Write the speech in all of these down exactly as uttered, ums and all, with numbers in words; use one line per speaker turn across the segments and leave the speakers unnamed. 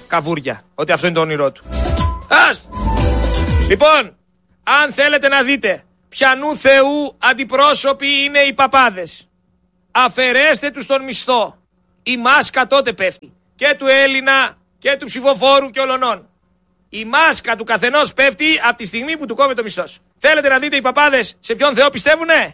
καβούρια. Ότι αυτό είναι το όνειρό του. Άστο. Λοιπόν, αν θέλετε να δείτε ποιανού Θεού αντιπρόσωποι είναι οι παπάδες, αφαιρέστε τους τον μισθό. Η μάσκα τότε πέφτει. Και του Έλληνα και του ψηφοφόρου και ολονών. Η μάσκα του καθενός πέφτει από τη στιγμή που του κόβει το μισθός. Θέλετε να δείτε οι παπάδες σε ποιον Θεό πιστεύουνε?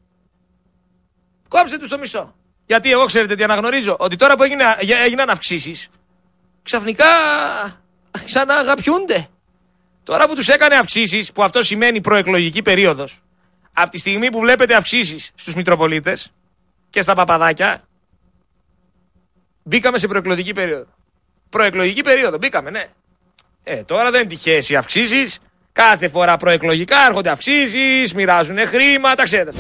Κόψτε τους το μισθό. Γιατί εγώ ξέρετε τι αναγνωρίζω? Ότι τώρα που έγινε, έγιναν αυξήσεις, ξαφνικά ξανααγαπιούνται. Τώρα που τους έκανε αυξήσεις, που αυτό σημαίνει προεκλογική περίοδος, από τη στιγμή που βλέπετε αυξήσεις στους Μητροπολίτες και στα παπαδάκια, μπήκαμε σε προεκλογική περίοδο. Προεκλογική περίοδο, μπήκαμε, ναι. Ε, τώρα δεν είναι τυχαίες οι αυξήσεις. Κάθε φορά προεκλογικά έρχονται αυξήσεις, μοιράζουν χρήματα, ξέρετε.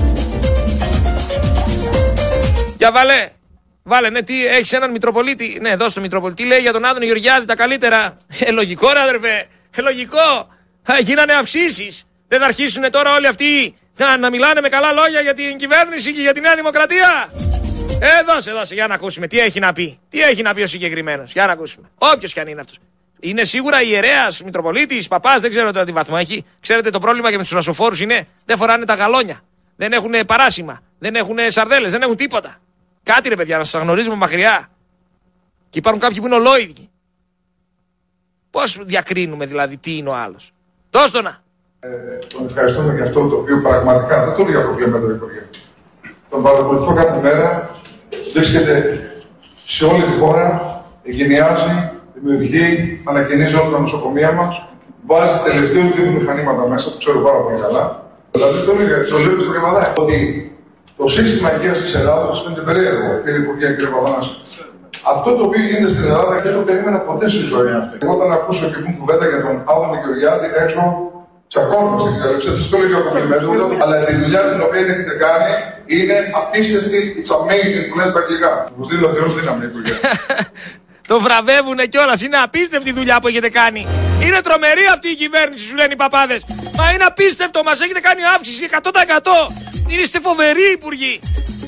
Για βάλε, βάλε, ναι, τι, έχεις έναν Μητροπολίτη. Ναι, δώσ' το Μητροπολίτη. Τι λέει για τον Άδωνη Γεωργιάδη τα καλύτερα? Ε, λογικό, ρε αδερφέ. Ε, λογικό. Ε, γίνανε αυξήσεις. Δεν θα αρχίσουν τώρα όλοι αυτοί να, να μιλάνε με καλά λόγια για την κυβέρνηση και για τη Νέα Δημοκρατία? Ε, δώσε, δώσε, για να ακούσουμε. Τι έχει να πει. Τι έχει να πει ο συγκεκριμένος. Για να ακούσουμε. Όποιος κι αν είναι αυτός. Είναι σίγουρα ιερέας, Μητροπολίτης, παπάς, δεν ξέρω τώρα τι βαθμό έχει. Ξέρετε, το πρόβλημα και με τους ρασοφόρους είναι δεν φοράνε τα γαλόνια. Δεν έχουν παράσημα. Δεν έχουν σαρδέλες. Δεν έχουν τίποτα. Κάτι ρε παιδιά, να σας γνωρίζουμε μακριά. Και υπάρχουν κάποιοι που είναι ολόιδιοι. Πώς διακρίνουμε δηλαδή τι είναι ο άλλος? Δώσ' το να.
Ε, τον ευχαριστούμε για αυτό το οποίο πραγματικά δεν το λέω για προβλήματα του Υπουργείου. Τον παρακολουθώ κάθε μέρα. Βρίσκεται σε όλη τη χώρα. Εγκαινιάζει, δημιουργεί, ανακαινίζει όλα τα νοσοκομεία μας. Βάζει τελευταίο τύπου μηχανήματα μέσα, το ξέρω πάρα πολύ καλά. Δηλαδή το λέω, το λέω στο Κεβαδάκι. Ότι το σύστημα υγείας της Ελλάδας φαίνεται περίεργο, κύριε Υπουργέ, κύριε Παπανάση. Αυτό το οποίο γίνεται στην Ελλάδα δεν το περίμενα ποτέ στη ζωή αυτή. Εγώ όταν ακούσω και που κουβέντα για τον Άδωνη Γεωργιάδη, έξω τσακώνουμε στην κυριολεξία. Δεν το λέω για κομπλιμέντο, αλλά τη δουλειά την οποία έχετε κάνει είναι απίστευτη. It's amazing που λένε στα αγγλικά. Μου δίνει ο Θεός δύναμη, Υπουργέ.
Το βραβεύουνε κιόλας. Είναι απίστευτη δουλειά που έχετε κάνει. Είναι τρομερή αυτή η κυβέρνηση, σου λένε οι παπάδες. Μα είναι απίστευτο, μας έχετε κάνει αύξηση εκατό τοις εκατό. Είστε φοβεροί υπουργοί.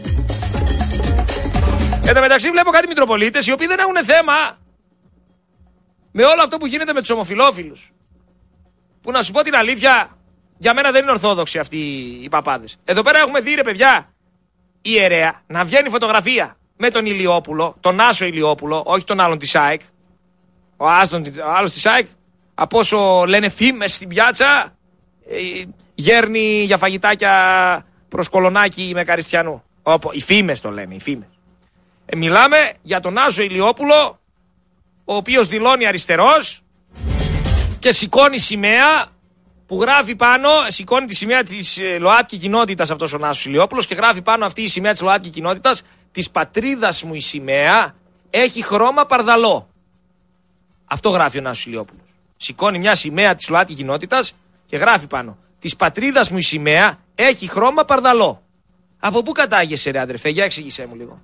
Εν τω μεταξύ βλέπω κάτι Μητροπολίτες οι οποίοι δεν έχουν θέμα με όλο αυτό που γίνεται με τους ομοφυλόφιλους. Που να σου πω την αλήθεια, για μένα δεν είναι ορθόδοξοι αυτοί οι παπάδες. Εδώ πέρα έχουμε δει ρε παιδιά ιερέα να βγαίνει φωτογραφία με τον Ηλιόπουλο, τον Άσο Ηλιόπουλο, όχι τον άλλον της ΑΕΚ. Ο, Άστον, ο άλλος της ΑΕΚ, από όσο λένε φήμες στην πιάτσα, ε, γέρνει για φαγητάκια προς Κολονάκι με Καριστιανού. Οπό, οι φήμες το λένε, οι φήμες. Ε, μιλάμε για τον Άσο Ηλιόπουλο, ο οποίος δηλώνει αριστερός και σηκώνει σημαία που γράφει πάνω, σηκώνει τη σημαία της ε, ΛΟΑΤΚΙ κοινότητας αυτός ο Άσος Ηλιόπουλος και γράφει πάνω αυτή η σημαία της ΛΟΑΤΚΙ κοινότητας, της πατρίδας μου η σημαία έχει χρώμα παρδαλό. Αυτό γράφει ο Άσος Ηλιόπουλος. Σηκώνει μια σημαία της ΛΟΑΤΚΙ κοινότητας και γράφει πάνω, της πατρίδας μου η σημαία έχει χρώμα παρδαλό. Από πού κατάγεσαι ρε αδερφέ, για εξήγησέ μου λίγο.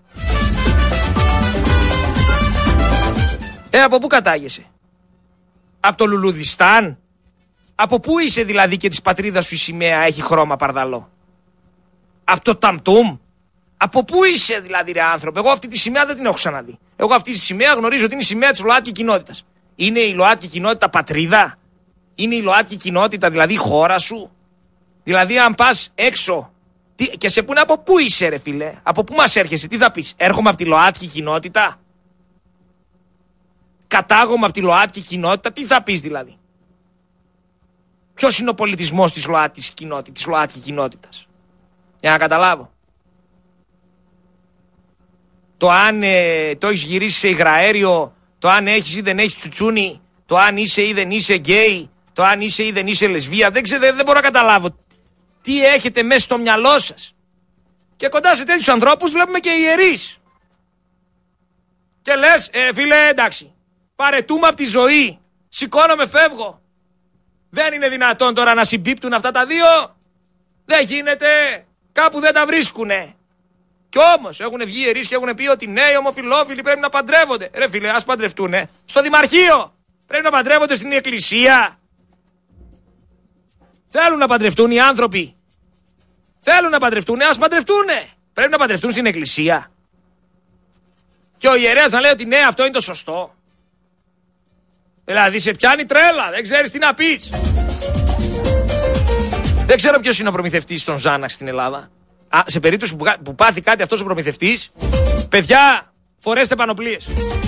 Ε, από πού κατάγεσαι? Από το Λουλουδιστάν? Από πού είσαι δηλαδή και της πατρίδας σου η σημαία έχει χρώμα παρδαλό? Από το Ταμτούμ? Από πού είσαι δηλαδή ρε άνθρωπε? Εγώ αυτή τη σημαία δεν την έχω ξαναδεί. Εγώ αυτή τη σημαία γνωρίζω ότι είναι η σημαία της ΛΟΑΤΚΙ κοινότητας. Είναι η ΛΟΑΤΚΙ κοινότητα πατρίδα? Είναι η ΛΟΑΤΚΙ κοινότητα δηλαδή η χώρα σου? Δηλαδή αν πας έξω τι, και σε πούνε από πού είσαι ρε φίλε? Από πού μας έρχεσαι? Τι θα πεις? Έρχομαι από τη ΛΟΑΤΚΙ κοινότητα? Κατάγομαι από τη ΛΟΑΤΚΙ κοινότητα? Τι θα πεις δηλαδή? Ποιος είναι ο πολιτισμός της ΛΟΑΤΚΙ κοινότητα, της ΛΟΑΤΚΙ κοινότητας? Για να καταλάβω. Το αν ε, το έχεις γυρίσει σε υγραέριο, το αν έχεις ή δεν έχεις τσουτσούνι, το αν είσαι ή δεν είσαι γκέι, το αν είσαι ή δεν είσαι λεσβία, δεν, ξέρω, δεν, δεν μπορώ να καταλάβω τι έχετε μέσα στο μυαλό σας. Και κοντά σε τέτοιους ανθρώπους βλέπουμε και ιερείς. Και λες, ε, φίλε εντάξει, παρετούμε από τη ζωή, σηκώνομαι φεύγω. Δεν είναι δυνατόν τώρα να συμπίπτουν αυτά τα δύο. Δεν γίνεται, κάπου δεν τα βρίσκουνε. Κι όμως έχουν βγει ιερείς και έχουν πει ότι ναι, οι ομοφυλόφιλοι πρέπει να παντρεύονται. Ρε φίλε, ας παντρευτούνε στο δημαρχείο. Πρέπει να παντρεύονται στην εκκλησία. Θέλουν να παντρευτούν οι άνθρωποι. Θέλουν να παντρευτούνε, ας παντρευτούνε. Πρέπει να παντρευτούν στην εκκλησία. Και ο ιερέας να λέει ότι ναι, αυτό είναι το σωστό. Δηλαδή σε πιάνει τρέλα, δεν ξέρεις τι να πεις. Δεν ξέρω ποιος είναι ο προμηθευτής των Ζάναξ στην Ελλάδα. Α, σε περίπτωση που, που πάθει κάτι αυτός ο προμηθευτής, παιδιά, φορέστε πανοπλίες.